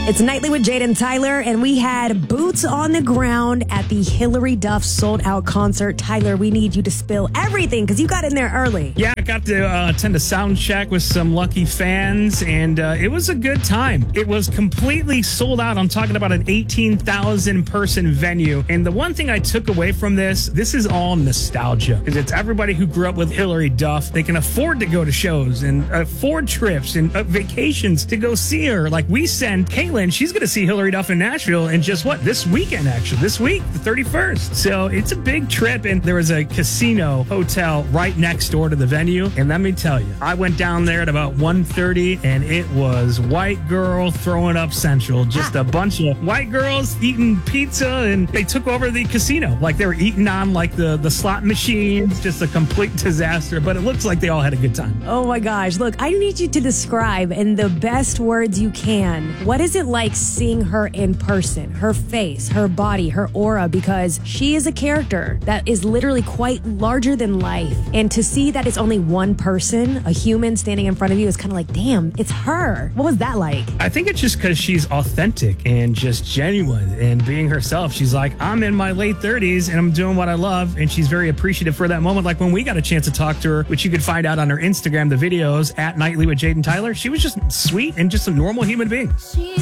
It's Nightly with Jade and Tyler, and we had boots on the ground at the Hilary Duff sold-out concert. Tyler, we need you to spill everything because you got in there early. Yeah, I got to attend a sound check with some lucky fans, and it was a good time. It was completely sold out. I'm talking about an 18,000-person venue. And the one thing I took away from this is all nostalgia. Because it's everybody who grew up with Hilary Duff. They can afford to go to shows and afford trips and vacations to go see her. Like we send Caitlin, she's going to see Hilary Duff in Nashville in just this weekend, actually. This week, the 31st. So it's a big trip, and there was a casino hotel right next door to the venue. And let me tell you, I went down there at about 1:30, and it was white girl throwing up central. Just a bunch of white girls eating pizza, and they took over the casino. Like they were eating on the slot machines. Just a complete disaster, but it looks like they all had a good time. Oh my gosh. Look, I need you to describe in the best words you can, what is it like seeing her in person, her face, her body, her aura, because she is a character that is literally quite larger than life. And to see that it's only one person, a human standing in front of you, is kind of like, damn, it's her. What was that like? I think it's just because she's authentic and just genuine and being herself. She's like, I'm in my late 30s and I'm doing what I love. And she's very appreciative for that moment. Like when we got a chance to talk to her, which you could find out on her Instagram, the videos at Nightly with Jade and Tyler, she was just sweet and just a normal human being.